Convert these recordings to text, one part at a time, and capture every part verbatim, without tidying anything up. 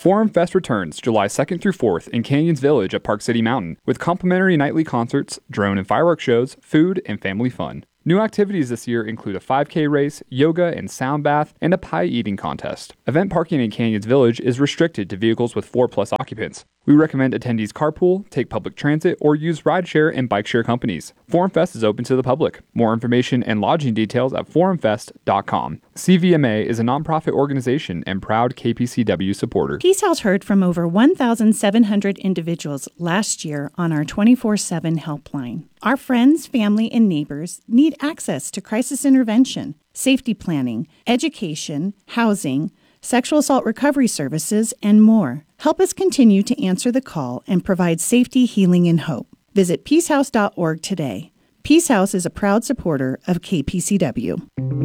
Forum Fest returns July second through fourth in Canyons Village at Park City Mountain with complimentary nightly concerts, drone and fireworks shows, food, and family fun. New activities this year include a five K race, yoga and sound bath, and a pie eating contest. Event parking in Canyons Village is restricted to vehicles with four plus occupants. We recommend attendees carpool, take public transit, or use rideshare and bike share companies. Forum Fest is open to the public. More information and lodging details at forum fest dot com. C V M A is a nonprofit organization and proud K P C W supporter. Peace House heard from over one thousand seven hundred individuals last year on our twenty-four seven helpline. Our friends, family, and neighbors need access to crisis intervention, safety planning, education, housing, sexual assault recovery services, and more. Help us continue to answer the call and provide safety, healing, and hope. Visit peace house dot org today. Peace House is a proud supporter of K P C W.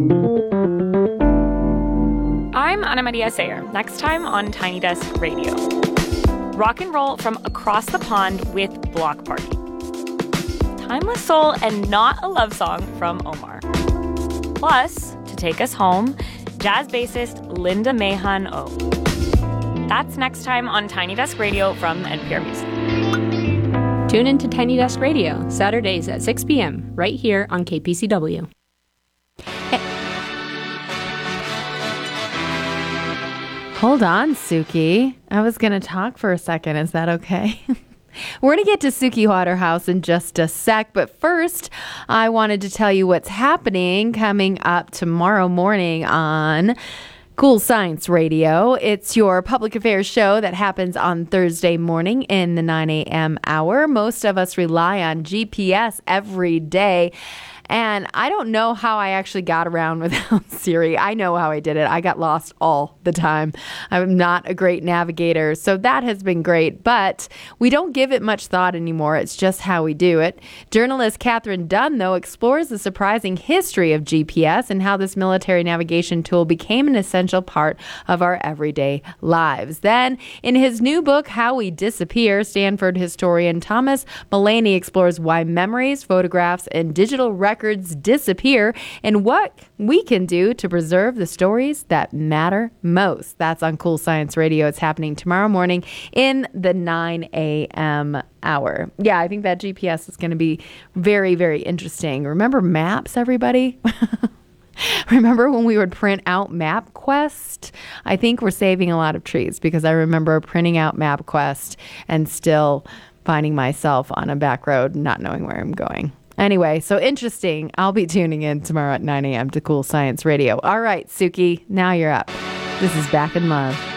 I'm Ana Maria Sayer. Next time on Tiny Desk Radio. Rock and roll from across the pond with Block Party. Timeless soul and not a love song from Omar. Plus, to take us home, jazz bassist Linda Mahan O. That's next time on Tiny Desk Radio from N P R Music. Tune in to Tiny Desk Radio, Saturdays at six p.m., right here on K P C W. Hey. Hold on, Suki. I was going to talk for a second. Is that okay? We're going to get to Suki Waterhouse in just a sec, but first, I wanted to tell you what's happening coming up tomorrow morning on Cool Science Radio. It's your public affairs show that happens on Thursday morning in the nine a.m. hour. Most of us rely on G P S every day. And I don't know how I actually got around without Siri. I know how I did it. I got lost all the time. I'm not a great navigator, so that has been great. But we don't give it much thought anymore. It's just how we do it. Journalist Catherine Dunn, though, explores the surprising history of G P S and how this military navigation tool became an essential part of our everyday lives. Then, in his new book, How We Disappear, Stanford historian Thomas Mullaney explores why memories, photographs, and digital records records disappear and what we can do to preserve the stories that matter most. That's on Cool Science Radio. It's happening tomorrow morning in the nine a.m. hour. Yeah, I think that G P S is going to be very, very interesting. Remember maps, everybody? Remember when we would print out MapQuest? I think we're saving a lot of trees because I remember printing out MapQuest and still finding myself on a back road not knowing where I'm going. Anyway, so interesting. I'll be tuning in tomorrow at nine a.m. to Cool Science Radio. All right, Suki, now you're up. This is Back in Love.